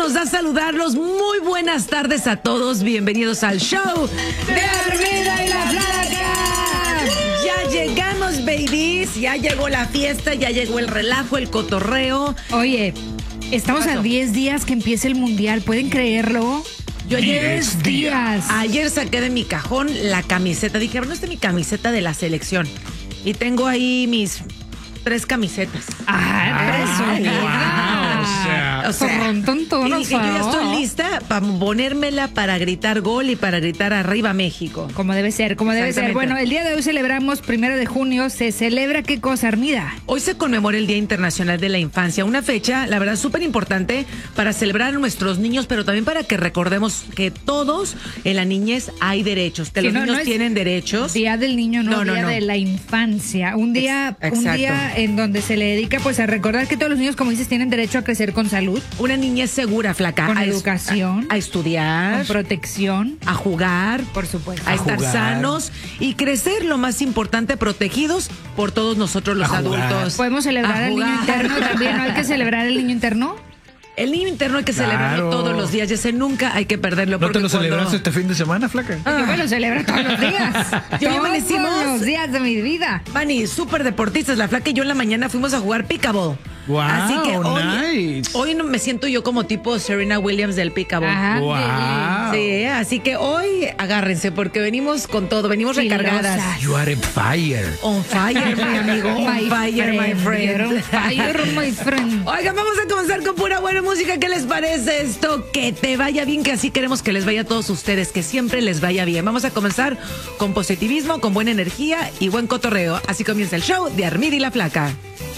nos da saludarlos. Muy buenas tardes a todos. Bienvenidos al show de Armida y la Flaca. Ya llegamos, babies. Ya llegó la fiesta, ya llegó el relajo, el cotorreo. Oye, estamos a 10 días que empiece el mundial. ¿Pueden creerlo? Yo ayer 10 días. Ayer saqué de mi cajón la camiseta. Dije, bueno, esta es mi camiseta de la selección. Y tengo ahí mis 3 camisetas. O sea, y dije, yo ya estoy lista para ponérmela para gritar gol y para gritar arriba México. Como debe ser, como debe ser. Bueno, el día de hoy celebramos 1 de junio. ¿Se celebra qué cosa, Armida? Hoy se conmemora el Día Internacional de la Infancia, una fecha, la verdad, súper importante para celebrar a nuestros niños, pero también para que recordemos que todos en la niñez hay derechos, que los niños tienen derechos. Día del niño, Día de la Infancia. Un día en donde se le dedica pues a recordar que todos los niños, como dices, tienen derecho a crecer con salud. Una niñez segura, Flaca. Con educación. A estudiar. Con protección. A jugar. Por supuesto. A estar sanos y crecer, lo más importante, protegidos por todos nosotros los adultos. ¿Podemos celebrar al niño interno también? ¿No hay que celebrar el niño interno? El niño interno hay que celebrarlo todos los días, ya sé, nunca hay que perderlo. ¿No te lo celebraste este fin de semana, Flaca? Yo me lo celebro todos los días. Todos los días de mi vida. Manny, súper deportistas, la Flaca y yo en la mañana fuimos a jugar pickleball. Wow, así que hoy nice. me siento yo como tipo Serena Williams del pickleball. Ajá, wow. Sí, así que hoy agárrense porque venimos con todo, venimos recargadas. You are on fire. On fire, mi amigo. On fire, my friend. On fire, my friend. Oigan, vamos a comenzar con pura buena música. ¿Qué les parece esto? Que te vaya bien, que así queremos que les vaya a todos ustedes, que siempre les vaya bien. Vamos a comenzar con positivismo, con buena energía y buen cotorreo. Así comienza el show de Armida y la Flaca.